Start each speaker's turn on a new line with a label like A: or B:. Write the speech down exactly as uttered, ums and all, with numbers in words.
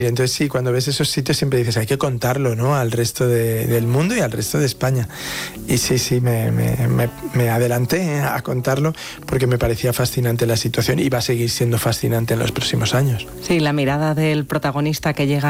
A: Y entonces sí, cuando ves esos sitios siempre dices, hay que contarlo, ¿no?, al resto de, del mundo y al resto de España. Y sí, sí, me, me, me, me adelanté a contarlo porque me parecía fascinante la situación y va a seguir siendo fascinante en los próximos años.
B: Sí, la mirada del protagonista que llega